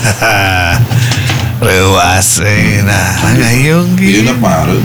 Rewas nah ngayung Iya gitu. nak parut.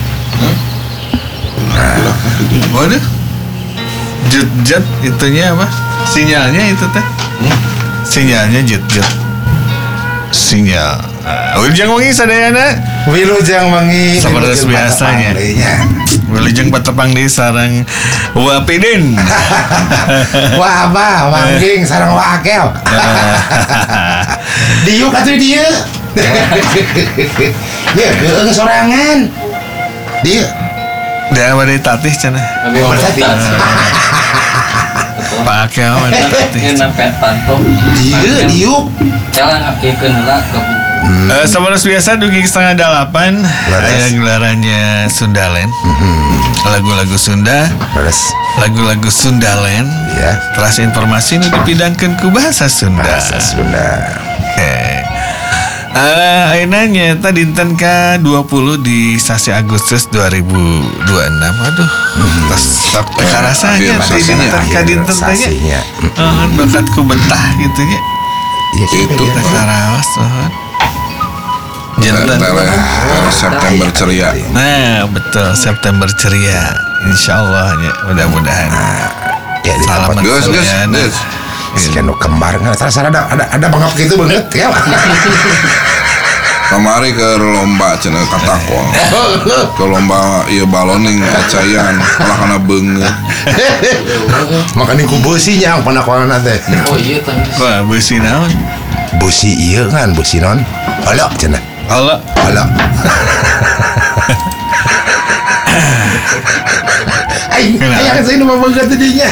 Waduh. Jet itunya apa? Sinyalnya itu teh. Sinyalnya jet. Sinyal. Wilujeng wengi sadayana. Wilujeng wengi. Saperti biasanya. Wilujeng patepang di sareng Wapidin. Wah abah, wangging sareng wakel. Diuk atuh dieu. Ya, geung sorangan. Dieu. Da bade tatih cenah. Pakai apa tatih. Enak pantok. Dieu diuk. Jalan ngakikeun heula ke Seperti biasa dugi 7:30 aya gelarannya Sundaland. Lagu-lagu Sunda, lagu-lagu Sundaland. Ya. Terus informasi nu dipidangkeun ku bahasa Sunda. Bahasa Sunda. Oke. Ayeuna nyata dinten ke-20 di sasi Agustus 2026. Aduh. Terus sampai karasanya di dinten ka-dinten teh nya. Bakat ku betah gitu nya. Iya Itu Teh karaos Jantan. September ceria. Nah betul, September ceria. Insyaallah ya, mudah-mudahan. Ya di Salaman tempat Gus. sekian kembar nggak salah ada banget gitu banget ya. Kamari ke lomba cenah katakwa. Ke lomba ieu baloning kacayan malah kana beungeut. Makanya ku beusinya panakuanana teh. Oh iya tah. Wah, beusi naon? Beusi ieu kan beusi non. Ala cenah. Allah. Aya saya nu mabangga tadinya.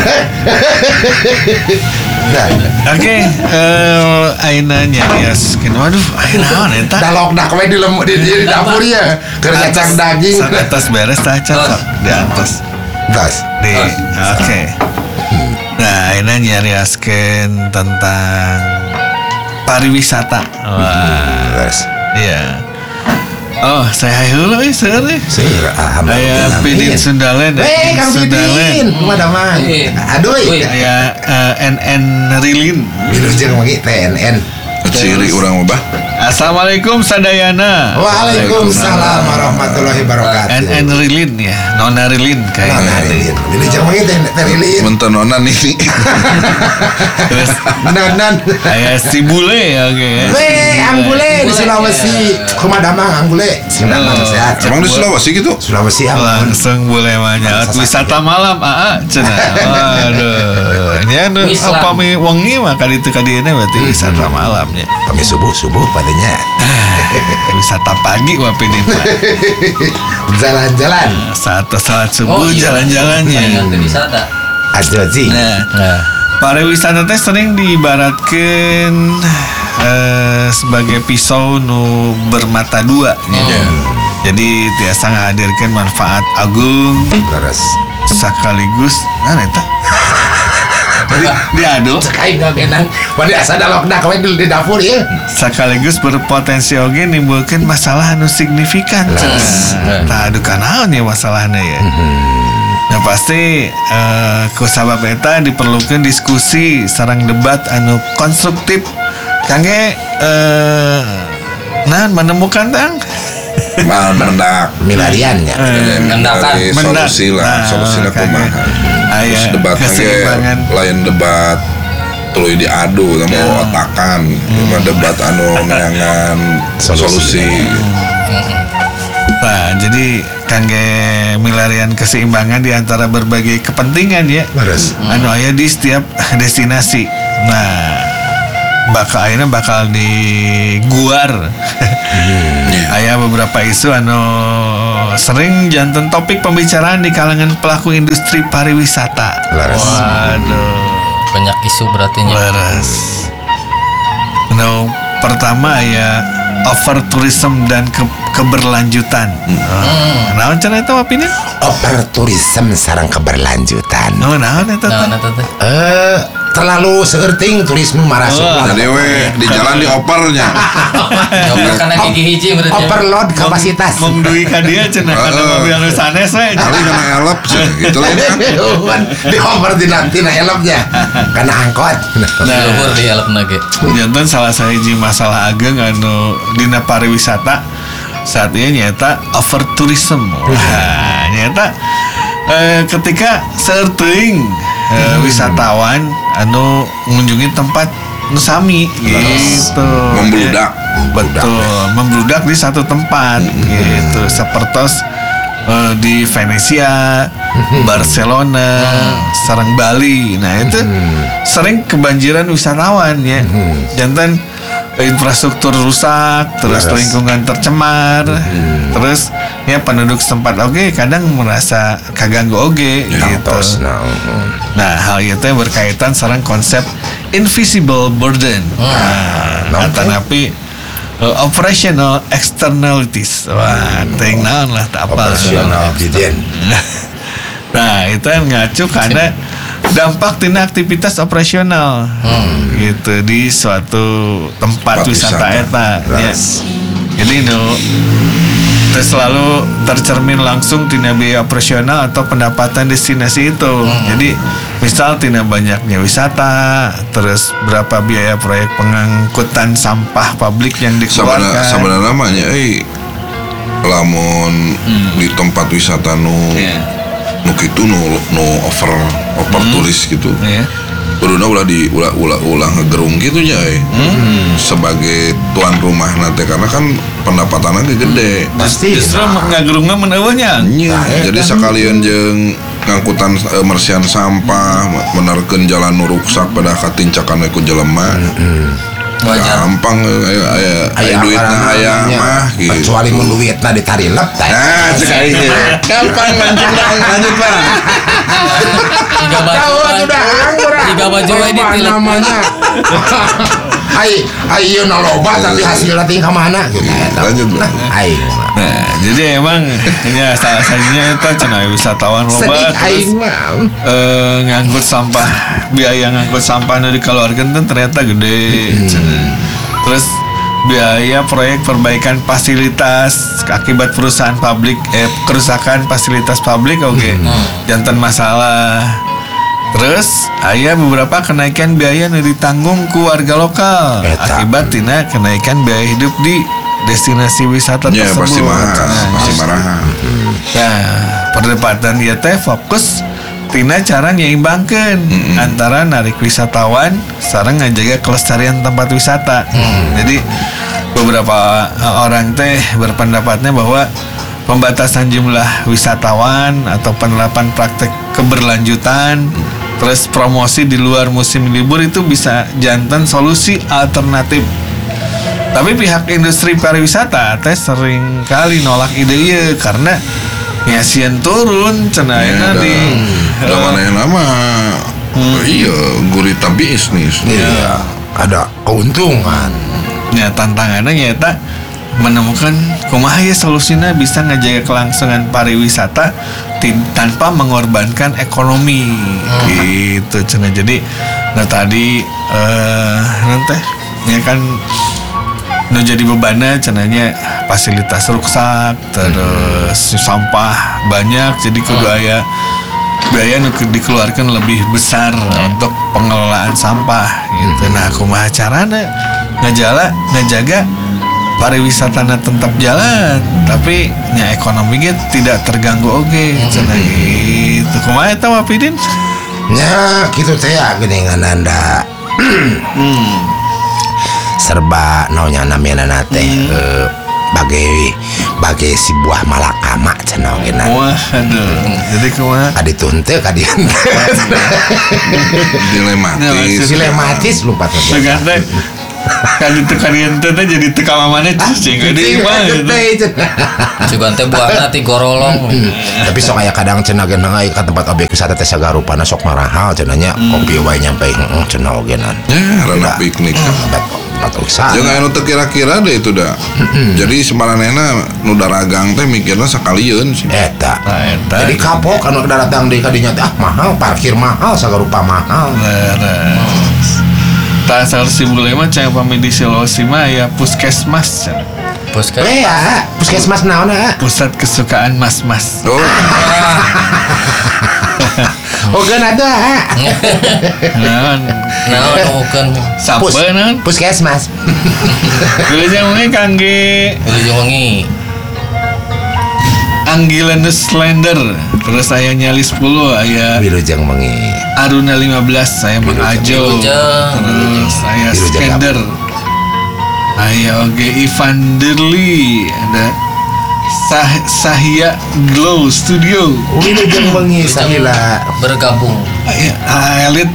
Oke, ayeuna nyarios keun. Waduh, ayeuna naon eta? Dalok we di dapur ya. Keur cacang daging. Sak atas beres tah cocok di atas. Das. Di. Oke. Nah, ayeuna nyarioskeun tentang pariwisata. Wah. Das. Iya. Oh, saya heula euy seueur. Seueur Aya Pidin Sundaland. Kang Pidin, kumaha mah. Aduh. Aya NN Rilin. Wilujeng wengi TNN. Ciri urang mah. Assalamualaikum sadayana. Waalaikumsalam warahmatullahi wabarakatuh. NN Rilin ya, Nona Rilin kayaknya. Wilujeng wengi TNN. Menten nonan ini. Terus Nan. aya si Bule oke. Anggule di Sulawesi. Kumaha mah Anggule? Sinamang sehat. Emang di Sulawesi gitu? Sulawesi aman. Langsung Bule mah nyaut wisata malam cenah. Waduh. Nya nu apa mi wengi mah ka ditu ka dieuna berarti wisata malamnya. Kami subuh padanya. Wisata pagi wah Pidin. Jalan-jalan. Saat salat subuh jalan-jalannya. Ke wisata. Ajoji. Nah, pariwisata teh sering diibaratkan sebagai pisau nu bermata dua. Jadi tiasa ngahadirkan manfaat agung Laras. sekaligus eta diadu Cekain gagenan. Pada asa dalokna we di dapur ya. sekaligus berpotensi oge nimbulkeun masalah anu signifikan. Tah adu kanaon ya masalahna ya. Yang pasti ku sabab eta diperlukan diskusi sareng debat anu konstruktif kangge menemukan tang mendak Milariannya. dari solusi lah kumaha. Terus debat keseimbangan lain debat tuluy diadu sama otakan debat anu neangan solusi. Nah, jadi kangge milarian keseimbangan di antara berbagai kepentingan ya. Anu aya di setiap destinasi. Nah, bakal diguar. Aya beberapa isu anu sering janten topik pembicaraan di kalangan pelaku industri pariwisata. Waduh, Banyak isu berarti nya. laras. Pertama ya over tourism dan keberlanjutan. Naon cenah eta opini? Over tourism sareng keberlanjutan. Naon eta? Nah, eta teh. terlalu seerting tulis nu marasuk. Jadi we di jalan diopernya. Dioper karena gigi hiji berarti. Overload kapasitas. Mong duwi ka dia cenah kana mobil anu sanes we. Kali kena elep gitu lain kan. Dioper di nanti na elopnya. Karena angkot. Luhur di elep nage. Jantan salah sahiji masalah ageng anu dina pariwisata saat ini nyata overtourism. Nah, nyata ketika seerteuing wisatawan anu mengunjungi tempat nusami gitu. Membludak. Betul, membludak di satu tempat gitu. Sepertos di Venesia, Barcelona, sareng Bali. Nah, itu sering kebanjiran wisatawan ya. Jantan infrastruktur rusak, terus lingkungan tercemar, terus ya penduduk setempat kadang merasa kaganggu gitu. Nah, hal itu berkaitan sareng konsep invisible burden. Tanapi operational externalities. Wah, teuing naon lah tak apa. Operational burden. Nah, itu yang ngacu karena dampak tina aktivitas operasional gitu di suatu tempat wisata eta ya. Jadi selalu tercermin langsung tina biaya operasional atau pendapatan destinasi itu. Jadi misal tina banyaknya wisata, terus berapa biaya proyek pengangkutan sampah publik yang dikeluarkan. Sebenarnya namanya lamun di tempat wisata nu kitu nu over turis gitu. Kuduna ulah ngegerung gitu nya sebagai tuan rumah nanti karena kan pendapatannya gede. Pasti. Justru ngagerungna meneueuhnya. Jadi sekalian jeung ngangkutan mersian sampah, menerkeun jalan nu ruksak pada katincakan ku jelema. Gampang aya duitna aya mah gitu. Kecuali mun duitna ditarilep teh. Nah, sekali gampang lanjut Pak. Tiga baju ini tilet namanya. Ayo loba tapi hasilnya tinggal mana gitu. Lanjut. Aing. Nah, jadi emang ya salah satunya itu cenah wisatawan loba ngangkut sampah, biaya ngangkut sampah nu dikeluarkeun teh ternyata gede. Terus biaya proyek perbaikan fasilitas akibat perusahaan publik kerusakan fasilitas publik jantan masalah. Terus aya beberapa kenaikan biaya yang ditanggung ku warga lokal akibat tina kenaikan biaya hidup di destinasi wisata tersebut. Pasti mahal. Nah, perdebatan ieu teh fokus tina cara nyeimbangkeun antara narik wisatawan sareng ngajaga kelestarian tempat wisata. Jadi beberapa orang teh berpendapatnya bahwa pembatasan jumlah wisatawan atau penerapan praktek keberlanjutan terus promosi di luar musim libur itu bisa jantan solusi alternatif. Tapi pihak industri pariwisata teh sering kali nolak ide ieu karena nyasieun turun cenah di nama iya gurita bisnis. Iya, ada keuntungan. Ya tantangannya nyata menemukan kumaha ya solusinya bisa ngajaga kelangsungan pariwisata tanpa mengorbankan ekonomi gitu cenah. Jadi tadi nanti ya kan nu jadi bebannya cenanya fasilitas rusak terus sampah banyak jadi kudu aya biaya nu dikeluarkan lebih besar untuk pengelolaan sampah gitu. Nah kumaha carana ngajaga pariwisatana tetap jalan tapi nya ekonomi tidak terganggu cenah gitu. Kumaha eta Wapidin? Ya gitu teh ya geuningan anda. Serba naunya namanya teh bagai sebuah malakama cenah oge na. Waduh. Jadi kumaha? Aditun teh kadieu. Dilematis lupa teh. Segala kan itu kalian teh jadi teu kamana cing gede mah. Juga teh buahna ti gorolong. Tapi sok aya kadang cenah ge nang ka tempat objek wisata teh sagarupana sok marahal cenah nya kopi wae nyampe cenah oge nan. Rana piknik. Jeung anu teu kira-kira deh itu dah. Jadi semaranehna nu daragang teh mikirna sakalieun sih. Eta. Jadi kapok anu datang di kadinya teh mahal, parkir mahal, sagarupa mahal. Tak asal si bule mah cai pami di Sulawesi mah ya puskesmas. Puskesmas naon Pusat kesukaan mas-mas. Ogan ada. Naon bukan sampai naon Puskesmas. Wilujeng wengi kangge wangi Anggilanus Slender. Terus saya nyali 10, aya Wilujeng wengi. Aruna 15, saya Mang Ajo. Terus saya Skender. Aya oge Ivan Derli, ada Sahia Glow Studio. Wilujeng wengi sahila bergabung. Elit.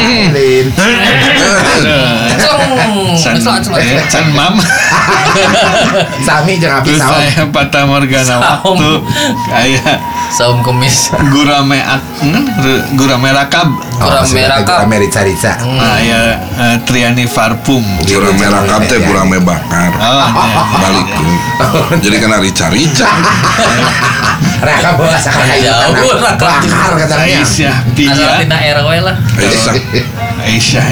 Can Mam. Sami jeung api Terus saum. saya Fata Morgana waktu kayak Saum kumis. Gurame Rakab. Gurame rica-rica. Aya Triani Parfum. Gurame rakab teh gurame bakar. Balik. Jadi kena rica-rica. Rakab bawa sakaya. Jauh Bakar katanya. Aisyah Pia. Asal tina RW lah. Aisyah.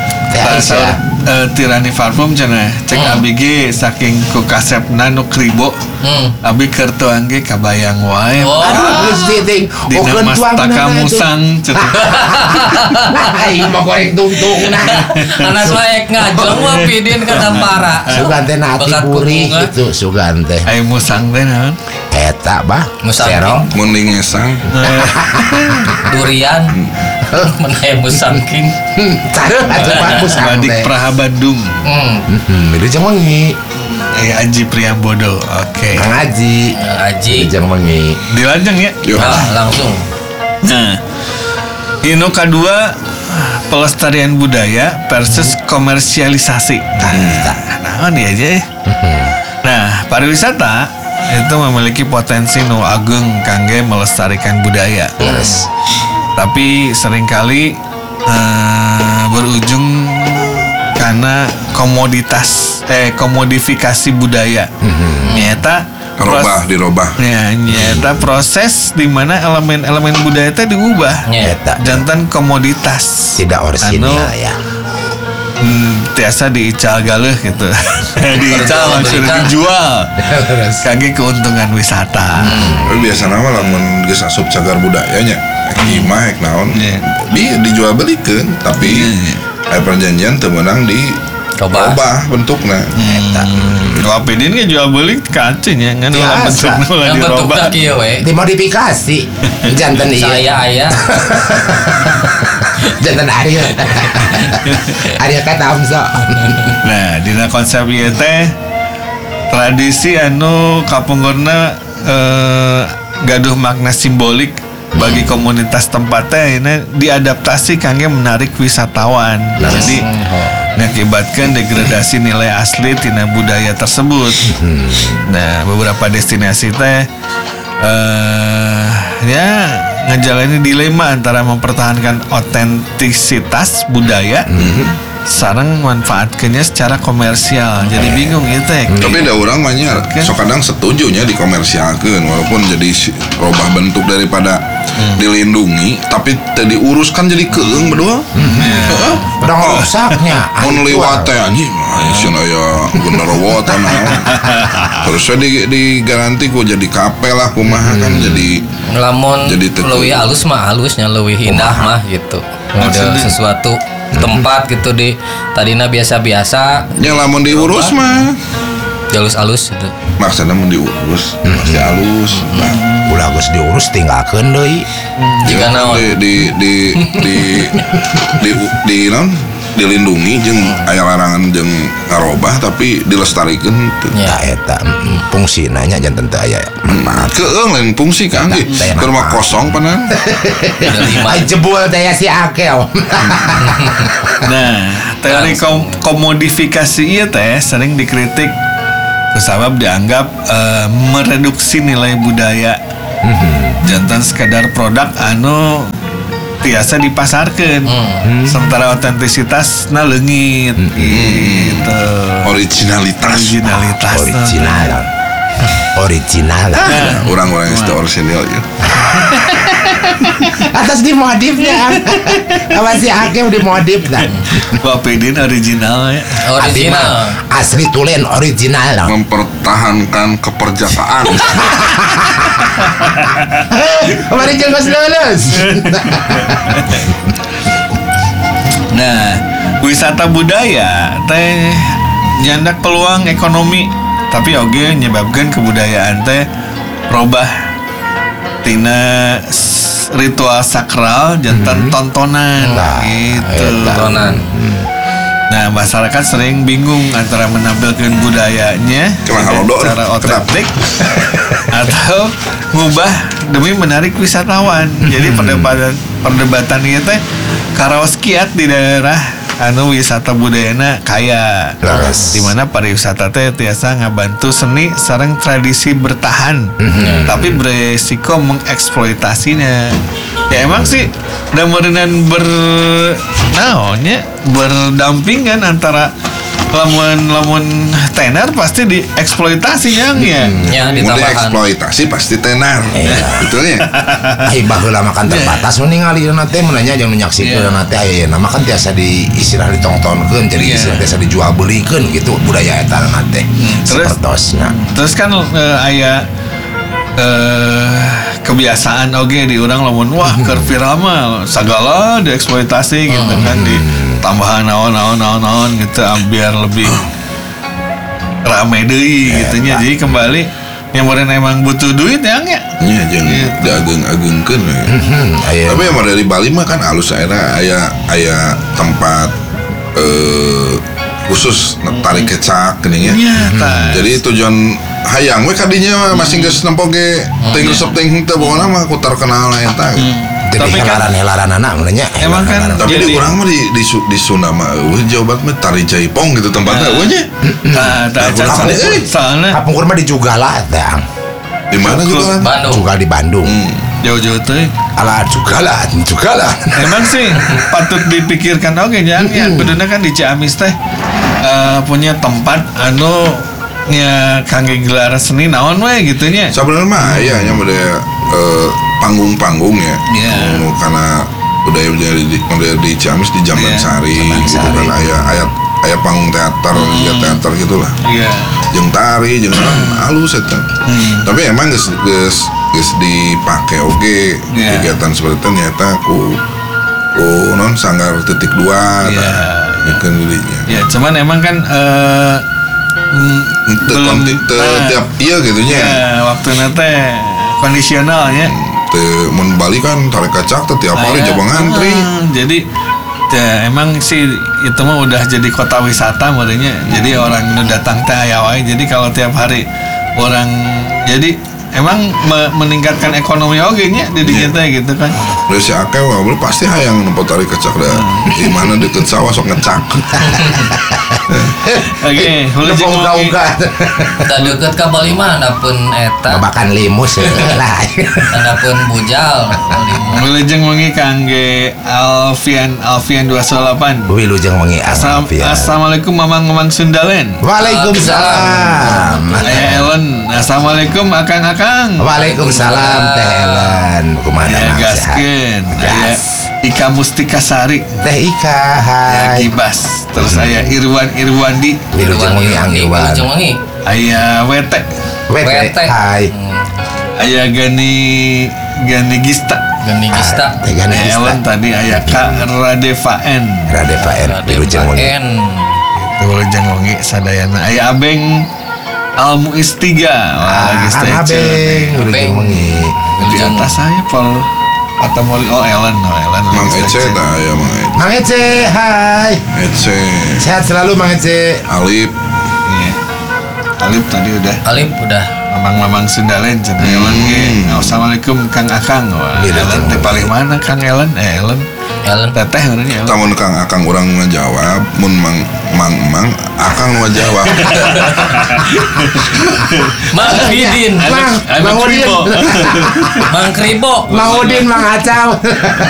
Tirani Parfum cenah cek ABG saking ku kasepna nu kribo. Abi keur tuang ge kabayang wae. Aduh Gusti ting. Dina mastaka musang cenah. Ai mau goreng tungtungna. Anak layak ngajong mah pidin ka Dampara. Sugan teh nati gurih gitu sugan teh. Ai musang teh naon? Eta bah. Musang. Serong. Mending ngesang. Durian. Menaya musang king. Careuh atuh Pak musang Badik teh. Praha Bandung. Wilujeng wengi. Aji Priambodo. Oke. Kang Aji. Wilujeng wengi. Dilanjeng ya. Yo. Langsung. Nah, Inu kedua pelestarian budaya versus komersialisasi. Nah, ini aja ya. Nah, pariwisata itu memiliki potensi nu ageng kangge melestarikan budaya. Tapi seringkali berujung karena komodifikasi budaya. Nyata dirobah. Ya, nyata proses di mana elemen-elemen budaya itu diubah. Eta. Jantan komoditas. Tidak orisinal ya. Tiasa diical galeh gitu. Diical langsung dijual. Kangge keuntungan wisata. Biasana mah lamun geus asup cagar budayanya, imah hek naon. Dijual belikeun, tapi aya perjanjian teu meunang di robah bentukna. Wapidin ge jual beli ka Aceh nya ngan ulah bentukna ulah dirobah. Bentukna kieu we. Dimodifikasi. Janten ieu. Saya Janten Arya. Arya kata Amso. Nah, dina konsep ieu teh tradisi anu kapunggurna gaduh makna simbolik bagi komunitas tempat teh ini diadaptasi kangge menarik wisatawan. Jadi mengakibatkan degradasi nilai asli tina budaya tersebut. Nah, beberapa destinasi teh ya ngejalani dilema antara mempertahankan otentisitas budaya sareng manfaatkannya secara komersial. Jadi bingung ya teh. Tapi ada orang banyak sok kadang setujunya dikomersialkeun walaupun jadi robah bentuk daripada dilindungi tapi teu diuruskan jadi keung berdua. Udah rusaknya. Mun liwat teh anjing aya aya genderuwo tanah. Terus digaranti ku jadi kape lah kumaha kan jadi lamun leuwih halus mah halusnya leuwih indah mah gitu. Ada sesuatu tempat gitu di tadina biasa-biasa nya lamun diurus mah halus gitu. Maksudnya mun diurus pasti halus. Ulah geus diurus tinggalkeun deui. Jika naon di naon dilindungi jeung aya larangan jeung ngarobah tapi dilestarikeun teu. Ya eta fungsina nya janten teu aya manfaat. Keung lain fungsi kan ge. Keur mah kosong panan. Ai jebul teh si Akel. Nah, teori komodifikasi ieu teh sering dikritik sebab dianggap mereduksi nilai budaya. Jantan sekadar produk anu tiasa dipasarkan. Sementara otentisitasna leungit gitu. Originalitas. Original. Orang-orang yang sudah orisinil ya. Atas dimodifnya. Apa sih Hakim dimodif dan Wapidin original ya. Original. Asli tulen original. Mempertahankan keperjakaan. Kemarin jengkos lulus. Nah, wisata budaya teh nyandak peluang ekonomi, tapi oge nyebabkan kebudayaan teh robah tina ritual sakral jantan tontonan gitu. Tontonan. Nah, masyarakat sering bingung antara menampilkan budayanya secara otentik atau ngubah demi menarik wisatawan. Jadi perdebatan ieu teh karaos kiat di daerah anu wisata budayana kaya, di mana pariwisata teh tiasa ngabantu seni sareng tradisi bertahan, tapi beresiko mengeksploitasinya. Ya emang sih damerenan berdampingan antara lamun tenar pasti dieksploitasinya Ya, Mau dieksploitasi pasti tenar. Betulnya. Ai baheula makan terbatas ningali teh menanya jeung menyaksikeun teh ayeuna mah kan tiasa istilah ditongtonkeun jadi istilah tiasa dijual belikeun gitu budaya eta teh. Terus kan aya kebiasaan oge di urang lamun wah keur viral mah sagala dieksploitasi gitu kan di tambahan naon gitu biar lebih rame deui gitu nya. Jadi kembali yang emang butuh duit ya nya. Nya jeung diageng-agengkeun. Tapi yang dari Bali mah kan alus aya tempat khusus tarik kecak geuning ya. Jadi tujuan hayang we kadinya masing geus nempo ge teh resep teh henteu pokona mah ku terkenal eta. Tapi helaran anak menanya. Emang kan tapi di urang mah di Sunda mah Jawa Barat mah Tari Jaipong gitu tempatnya eueuh. Soalnya Kapungkur mah di Jugala teh. Di mana juga? Bandung. Juga di Bandung. Jauh-jauh teh. Alah Jugala. Emang sih patut dipikirkan oke jangan ya bedana kan di Ciamis teh punya tempat anu nya kangge gelar seni naon we gitu nya. Sebenarnya mah aya nya panggung-panggung ya. Karena budaya di Ciamis di Jamban Sari gitu kan aya panggung teater teater gitulah. Jeung tari jeung halus eta. Tapi emang geus dipake oge kegiatan seperti itu nyata ku non sanggar titik 2 bikin dirinya. Ya cuman emang kan belum tiap iya gitunya. Waktu nate kondisionalnya. Mun Bali kan tarik kacak tiap hari coba ngantri. Jadi emang sih itu mah udah jadi kota wisata modelnya. Jadi orang nu datang teh aya wae. Jadi kalau tiap hari orang jadi emang meningkatkan ekonomi oge nya di dinya teh gitu kan. Udah si akeh mah pasti hayang nempo tarik kacak dah. Di mana deket sawah sok ngecak. Oke, boleh uga-uga. Da deket ka Bali mah adapun eta. Babakan limus lah. Adapun bujal. Boleh jeung wengi kangge Alfian 218. Wilujeng wengi Alfian. Assalamualaikum Mamang Sundalen. Waalaikumsalam. Ellen. Assalamualaikum Akang. Waalaikumsalam Teh Ellen. Kumaha gaskeun. Ika Mustika Sari. Teh Ika hai. Gibas. Terus aya Irwandi. Wilujeng wengi. Aya Wete. Hai. Aya Gani Gista. Ellen tadi aya Kak Radevaen. Wilujeng wengi. Wilujeng wengi sadayana. Aya Abeng Almuis 3. Lagi stay. Abeng wengi. Di atas saya Paul Patamoli. Ellen. Mang Ece dah ya Mang Ece, hai. Ece. Sehat selalu Mang Ece. Alip. Iya. Alip tadi udah. Mamang Sundalen cenah Ellen ge. Assalamualaikum Kang Akang. Ellen teh paling mana Kang Ellen? Ellen teteh urangnya. Tamun Kang Akang urang ngajawab, mun mang Akang ngajawab. Mang Udin. Mang Udin. Mang Kribo. Mang Udin, Mang Acau.